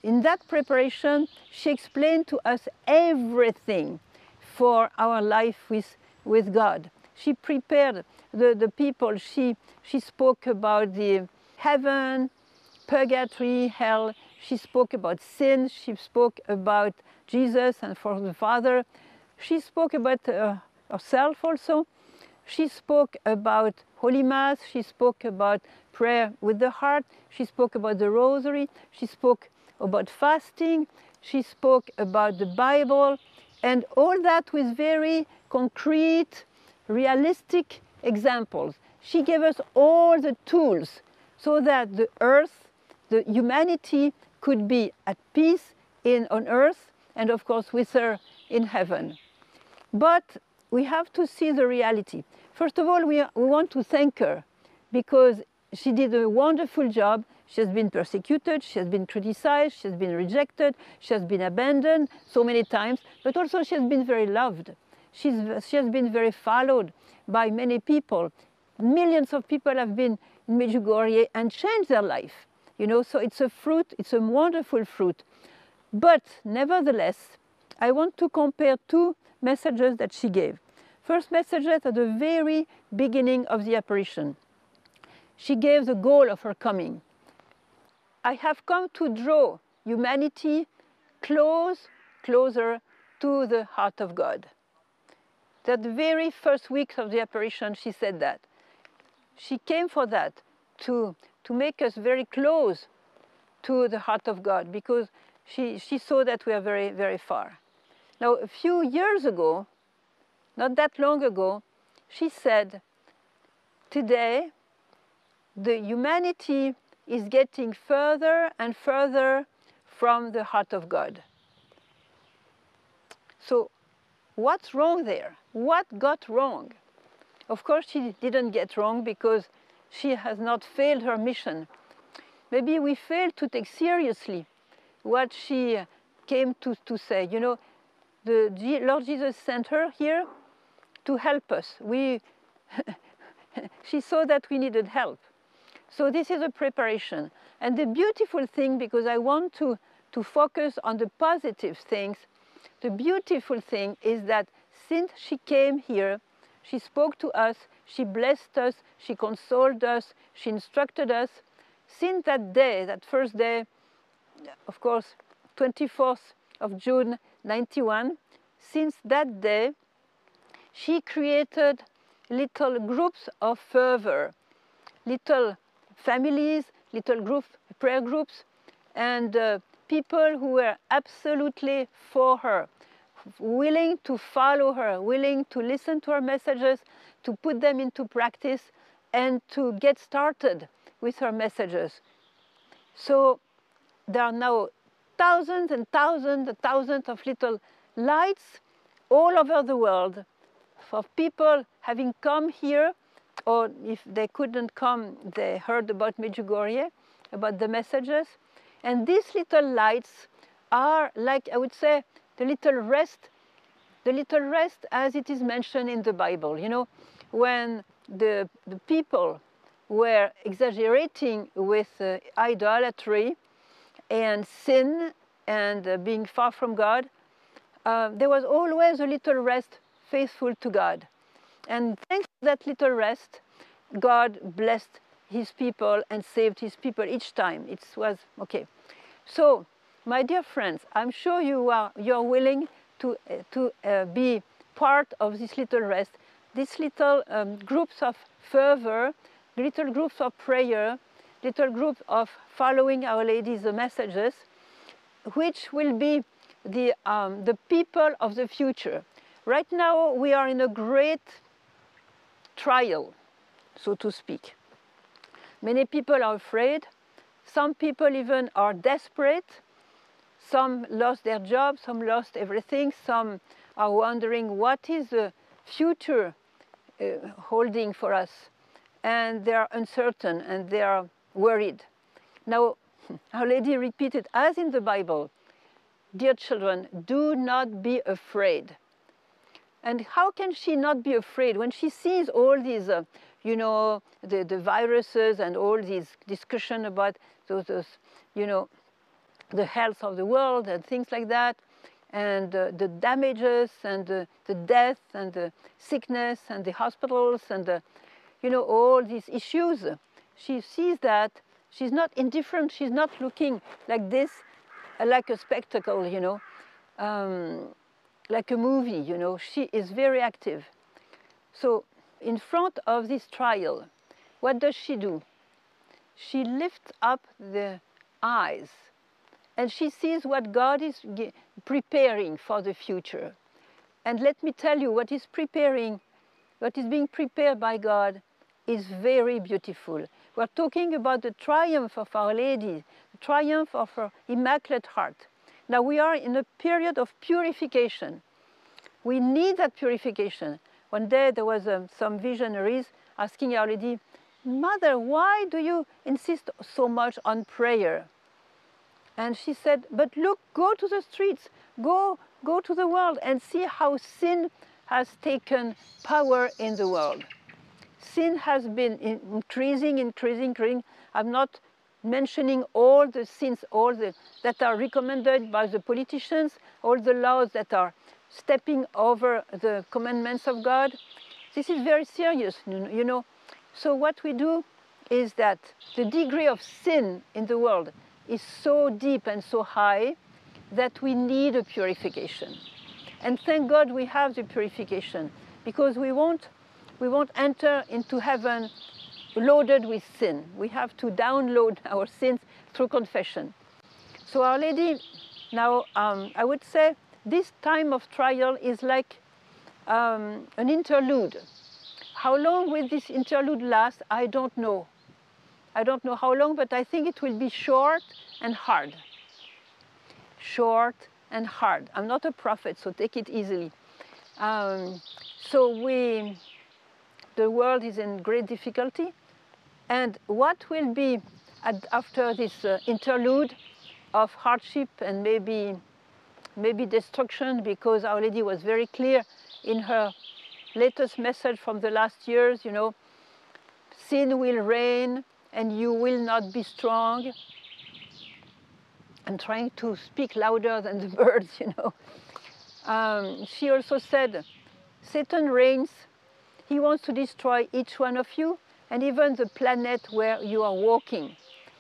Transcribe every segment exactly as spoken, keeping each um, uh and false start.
in that preparation, she explained to us everything for our life with, with God. She prepared the, the people. She, she spoke about the heaven, purgatory, hell. She spoke about sin. She spoke about Jesus and for the Father. She spoke about uh, herself also. She spoke about Holy Mass. She spoke about prayer with the heart. She spoke about the Rosary. She spoke about fasting. She spoke about the Bible. And all that with very concrete, realistic examples. She gave us all the tools so that the earth, the humanity could be at peace in, on earth and of course with her in heaven. But we have to see the reality. First of all, we, we want to thank her because she did a wonderful job. She has been persecuted, she has been criticized, she has been rejected, she has been abandoned so many times, but also she has been very loved. She's, she has been very followed by many people. Millions of people have been in Medjugorje and changed their life. You know, so it's a fruit, it's a wonderful fruit. But nevertheless, I want to compare two messages that she gave. First messages at the very beginning of the apparition. She gave the goal of her coming. I have come to draw humanity close, closer to the heart of God. That the very first weeks of the apparition, she said that. She came for that, to, to make us very close to the heart of God, because she, she saw that we are very, very far. Now, a few years ago, not that long ago, she said, today, the humanity is getting further and further from the heart of God. So, what's wrong there? What got wrong? Of course, she didn't get wrong because she has not failed her mission. Maybe we failed to take seriously what she came to, to say. You know, the Lord Jesus sent her here to help us. We, she saw that we needed help. So this is a preparation. And the beautiful thing, because I want to, to focus on the positive things, the beautiful thing is that since she came here, she spoke to us, she blessed us, she consoled us, she instructed us. Since that day, that first day, of course, twenty-fourth of June ninety-one, since that day, she created little groups of fervor, little families, little group, prayer groups, and uh, people who were absolutely for her, willing to follow her, willing to listen to her messages, to put them into practice, and to get started with her messages. So there are now thousands and thousands and thousands of little lights all over the world for people having come here, or if they couldn't come, they heard about Medjugorje, about the messages. And these little lights are like, I would say, the little rest, the little rest as it is mentioned in the Bible. You know, when the, the people were exaggerating with uh, idolatry and sin and uh, being far from God, uh, there was always a little rest faithful to God. And thanks to that little rest, God blessed his people and saved his people each time. It was okay. So, my dear friends, I'm sure you are you're willing to, uh, to uh, be part of this little rest, these little um, groups of fervor, little groups of prayer, little groups of following Our Lady's messages, which will be the, um, the people of the future. Right now, we are in a great trial, so to speak. Many people are afraid. Some people even are desperate. Some lost their jobs, some lost everything. Some are wondering what is the future uh, holding for us. And they are uncertain and they are worried. Now, Our Lady repeated, as in the Bible, dear children, do not be afraid. And how can she not be afraid when she sees all these, uh, you know, the, the viruses and all these discussion about those, those, you know, the health of the world and things like that, and uh, the damages and the, the death and the sickness and the hospitals and the, you know, all these issues. She sees that. She's not indifferent. She's not looking like this, uh, like a spectacle, you know, um, like a movie, you know. She is very active. So in front of this trial, what does she do? She lifts up the eyes and she sees what God is preparing for the future. And let me tell you, what is preparing, what is being prepared by God is very beautiful. We're talking about the triumph of Our Lady, the triumph of her Immaculate Heart. Now we are in a period of purification. We need that purification. One day there was um, some visionaries asking Our Lady, Mother, why do you insist so much on prayer? And she said, but look, go to the streets, go, go to the world and see how sin has taken power in the world. Sin has been increasing, increasing, increasing. I'm not mentioning all the sins, all the that are recommended by the politicians, all the laws that are stepping over the commandments of God. This is very serious, you know. So what we do is that the degree of sin in the world is so deep and so high that we need a purification. And thank God we have the purification, because we won't, we won't enter into heaven loaded with sin. We have to download our sins through confession. So Our Lady, now um, I would say this time of trial is like um, an interlude. How long will this interlude last? I don't know. I don't know how long, but I think it will be short and hard. Short and hard. I'm not a prophet, so take it easily. Um, so we, the world is in great difficulty. And what will be at, after this uh, interlude of hardship and maybe, maybe destruction, because Our Lady was very clear in her latest message from the last years, you know, sin will reign and you will not be strong. I'm trying to speak louder than the birds, you know. Um, she also said, Satan reigns. He wants to destroy each one of you and even the planet where you are walking.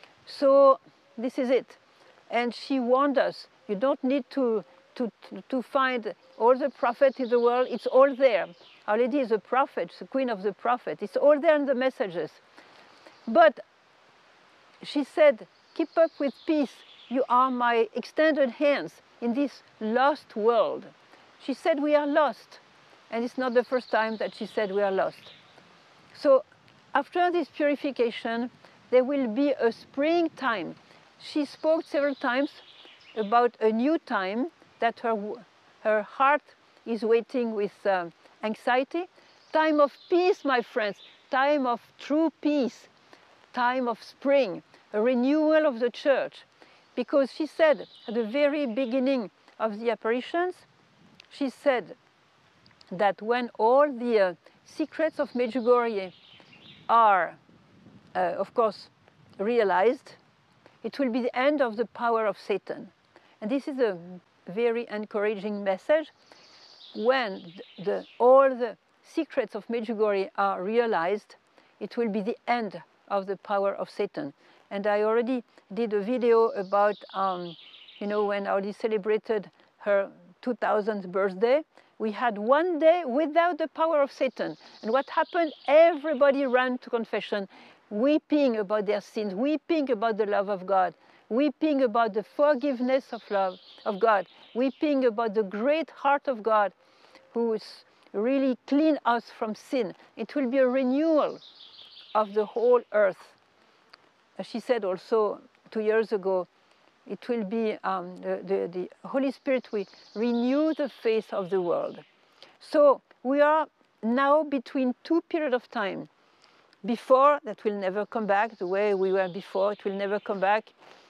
So this is it. And she warned us, you don't need to, to, to find all the prophets in the world. It's all there. Our Lady is a prophet, the queen of the prophet. It's all there in the messages. But she said, keep up with peace. You are my extended hands in this lost world. She said we are lost. And it's not the first time that she said we are lost. So after this purification, there will be a springtime. She spoke several times about a new time that her, her heart is waiting with um, anxiety. Time of peace, my friends, time of true peace, time of spring, a renewal of the church. Because she said at the very beginning of the apparitions, she said that when all the uh, secrets of Medjugorje are, uh, of course, realized, it will be the end of the power of Satan. And this is a very encouraging message. When the, all the secrets of Medjugorje are realized, it will be the end of the power of Satan. And I already did a video about, um, you know, when Our Lady celebrated her two thousandth birthday, we had one day without the power of Satan. And what happened? Everybody ran to confession, weeping about their sins, weeping about the love of God, weeping about the forgiveness of love of God, weeping about the great heart of God who is really clean us from sin. It will be a renewal of the whole earth. As she said also two years ago, it will be, um, the, the, the Holy Spirit will renew the face of the world. So we are now between two periods of time. Before, that will never come back, the way we were before, it will never come back,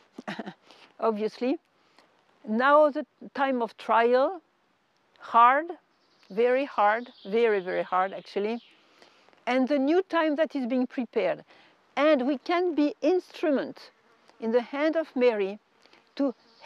obviously. Now the time of trial, hard, very hard, very, very hard actually. And the new time that is being prepared. And we can be instrument in the hand of Mary to